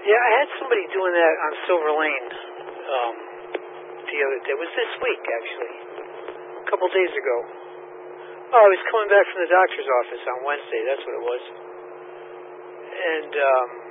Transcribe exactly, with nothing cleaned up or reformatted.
Yeah, I had somebody doing that on Silver Lane um, the other day. It was this week, actually, a couple days ago. Oh, I was coming back from the doctor's office on Wednesday. That's what it was. And um,